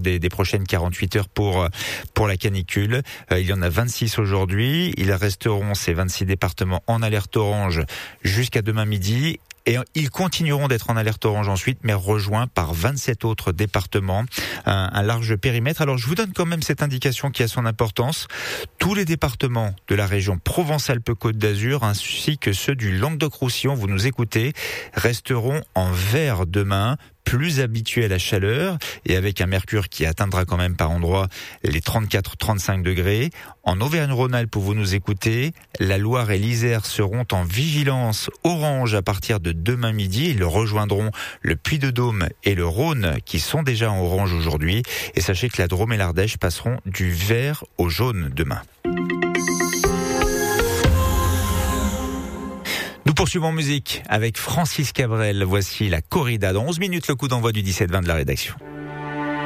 des prochaines 48 heures pour la canicule. Il y en a 26 aujourd'hui. Ils resteront, ces 26 départements, en alerte orange jusqu'à demain midi. Et ils continueront d'être en alerte orange ensuite, mais rejoints par 27 autres départements, un large périmètre. Alors je vous donne quand même cette indication qui a son importance. Tous les départements de la région Provence-Alpes-Côte d'Azur, ainsi que ceux du Languedoc-Roussillon, vous nous écoutez, resteront en vert demain, plus habitués à la chaleur et avec un mercure qui atteindra quand même par endroits les 34-35 degrés. En Auvergne-Rhône-Alpes, où vous nous écoutez, la Loire et l'Isère seront en vigilance orange à partir de demain midi. Ils rejoindront le Puy-de-Dôme et le Rhône qui sont déjà en orange aujourd'hui. Et sachez que la Drôme et l'Ardèche passeront du vert au jaune demain. Nous poursuivons en musique avec Francis Cabrel. Voici la corrida. Dans 11 minutes, le coup d'envoi du 17-20 de la rédaction.